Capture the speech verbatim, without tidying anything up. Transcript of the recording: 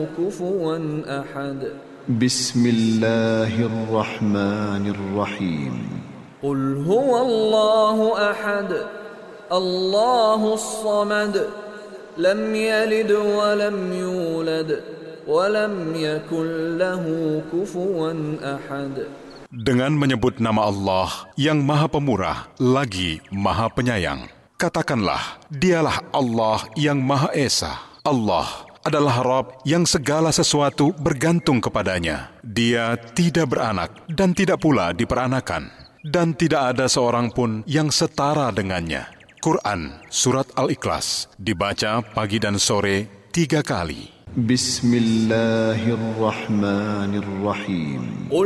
كفوا أحد بسم الله الرحمن الرحيم قل هو الله أحد الله الصمد لم يلد ولم يولد ولم يكن له كفوا أحد. Dengan menyebut nama Allah yang Maha Pemurah lagi Maha Penyayang, katakanlah, dialah Allah yang Maha Esa. Allah adalah Rabb yang segala sesuatu bergantung kepadanya. Dia tidak beranak dan tidak pula diperanakan, dan tidak ada seorang pun yang setara dengannya. Quran Surat Al-Ikhlas dibaca pagi dan sore tiga kali. Bismillahirrahmanirrahim.